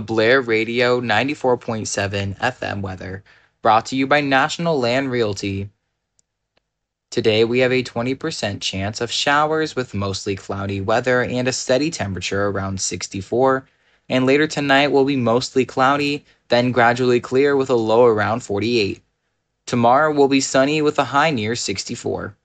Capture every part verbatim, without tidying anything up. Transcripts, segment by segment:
Blair Radio ninety-four point seven F M weather, brought to you by National Land Realty. Today we have a twenty percent chance of showers with mostly cloudy weather and a steady temperature around sixty-four, and later tonight will be mostly cloudy, then gradually clear with a low around forty-eight. Tomorrow will be sunny with a high near sixty-four.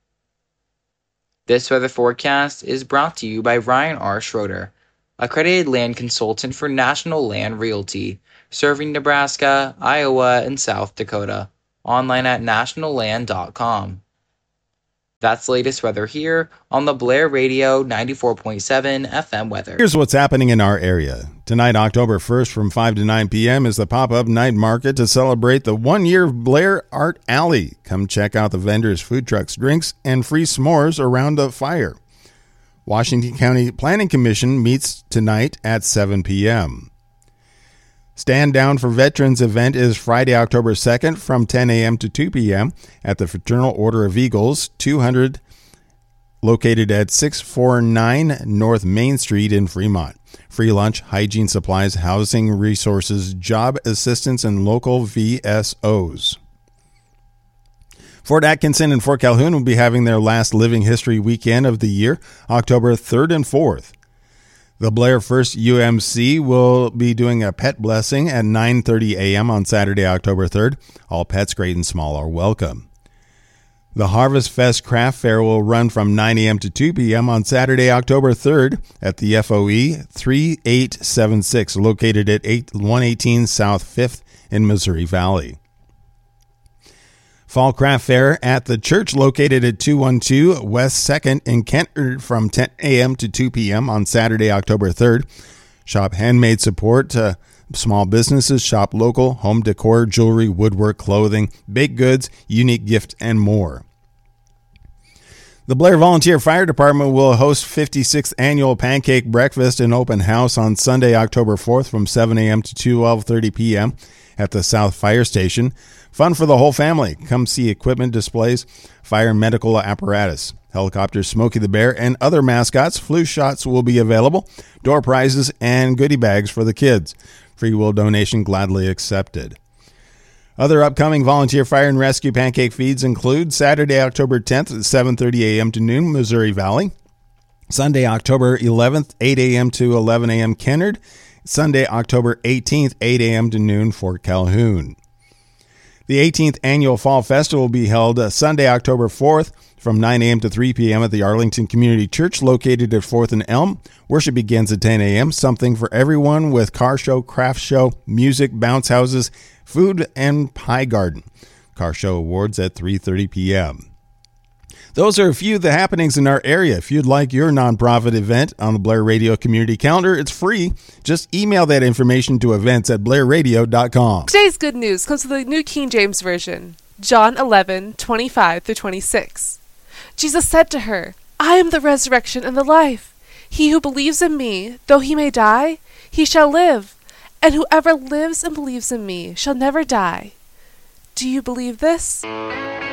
This weather forecast is brought to you by Ryan R. Schroeder, accredited land consultant for National Land Realty, serving Nebraska, Iowa, and South Dakota. Online at national land dot com. That's the latest weather here on the Blair Radio ninety-four point seven F M weather. Here's what's happening in our area. Tonight, October first from five to nine p.m. is the pop-up night market to celebrate the one year of Blair Art Alley. Come check out the vendors, food trucks, drinks, and free s'mores around the fire. Washington County Planning Commission meets tonight at seven p.m. Stand Down for Veterans event is Friday, October second from ten a.m. to two p.m. at the Fraternal Order of Eagles, two hundred, located at six forty-nine North Main Street in Fremont. Free lunch, hygiene supplies, housing resources, job assistance, and local V S Os. Fort Atkinson and Fort Calhoun will be having their last Living History weekend of the year, October third and fourth. The Blair First U M C will be doing a pet blessing at nine thirty a.m. on Saturday, October third. All pets, great and small, are welcome. The Harvest Fest Craft Fair will run from nine a.m. to two p.m. on Saturday, October third at the F O E thirty-eight seventy-six, located at one eighteen South fifth in Missouri Valley. Fall Craft Fair at the church located at two twelve West second in Kentner from ten a.m. to two p.m. on Saturday, October third. Shop handmade support to small businesses, shop local, home decor, jewelry, woodwork, clothing, baked goods, unique gift, and more. The Blair Volunteer Fire Department will host fifty-sixth Annual Pancake Breakfast and Open House on Sunday, October fourth from seven a.m. to twelve thirty p.m. at the South Fire Station. Fun for the whole family. Come see equipment displays, fire and medical apparatus, helicopters, Smokey the Bear, and other mascots. Flu shots will be available, door prizes, and goodie bags for the kids. Free will donation gladly accepted. Other upcoming volunteer fire and rescue pancake feeds include Saturday, October tenth at seven thirty a.m. to noon, Missouri Valley. Sunday, October eleventh, eight a.m. to eleven a.m. Kennard. Sunday, October eighteenth, eight a.m. to noon, Fort Calhoun. The eighteenth Annual Fall Festival will be held uh, Sunday, October fourth from nine a.m. to three p.m. at the Arlington Community Church located at fourth and Elm. Worship begins at ten a.m. Something for everyone with car show, craft show, music, bounce houses, food, and pie garden. Car show awards at three thirty p.m. Those are a few of the happenings in our area. If you'd like your nonprofit event on the Blair Radio Community Calendar, it's free. Just email that information to events at blair radio dot com. Today's good news comes from the New King James Version, John eleven twenty-five through twenty-six. Jesus said to her, I am the resurrection and the life. He who believes in me, though he may die, he shall live. And whoever lives and believes in me shall never die. Do you believe this?